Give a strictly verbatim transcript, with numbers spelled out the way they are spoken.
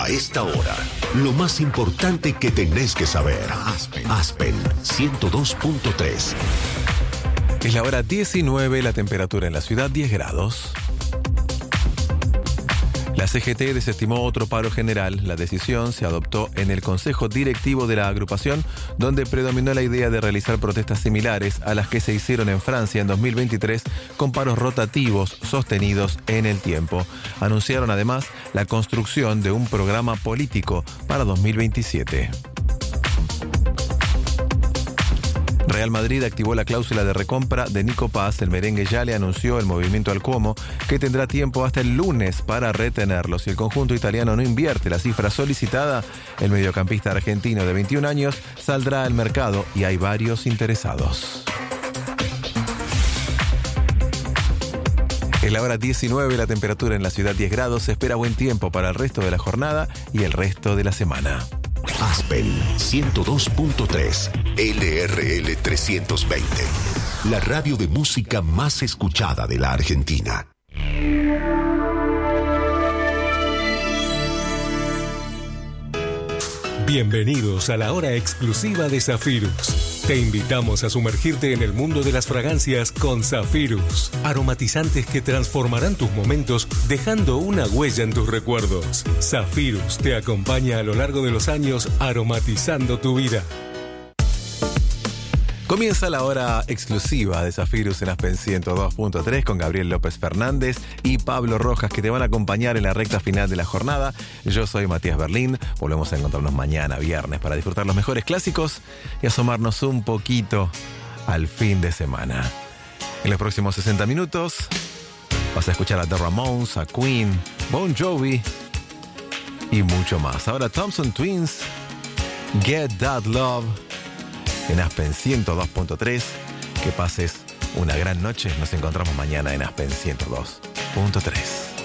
A esta hora, lo más importante que tenés que saber. Aspen, Aspen ciento dos punto tres. Es la hora diecinueve, la temperatura en la ciudad diez grados. La C G T desestimó otro paro general. La decisión se adoptó en el Consejo Directivo de la agrupación, donde predominó la idea de realizar protestas similares a las que se hicieron en Francia en dos mil veintitrés, con paros rotativos sostenidos en el tiempo. Anunciaron además la construcción de un programa político para dos mil veintisiete. Real Madrid activó la cláusula de recompra de Nico Paz. El merengue ya le anunció el movimiento al Como que tendrá tiempo hasta el lunes para retenerlo. Si el conjunto italiano no invierte la cifra solicitada, el mediocampista argentino de veintiún años saldrá al mercado y hay varios interesados. Es la hora diecinueve, la temperatura en la ciudad diez grados. Se espera buen tiempo para el resto de la jornada y el resto de la semana. Aspen ciento dos punto tres, L R L trescientos veinte, la radio de música más escuchada de la Argentina. Bienvenidos a la hora exclusiva de Zafirus. Te invitamos a sumergirte en el mundo de las fragancias con Zafirus. Aromatizantes que transformarán tus momentos dejando una huella en tus recuerdos. Zafirus te acompaña a lo largo de los años aromatizando tu vida. Comienza la hora exclusiva de Zafirus en Aspen ciento dos punto tres con Gabriel López Fernández y Pablo Rojas, que te van a acompañar en la recta final de la jornada. Yo soy Matías Berlín. Volvemos a encontrarnos mañana, viernes, para disfrutar los mejores clásicos y asomarnos un poquito al fin de semana. En los próximos sesenta minutos vas a escuchar a The Ramones, a Queen, Bon Jovi y mucho más. Ahora Thompson Twins, Get That Love, en Aspen ciento dos punto tres. Que pases una gran noche. Nos encontramos mañana en Aspen ciento dos punto tres.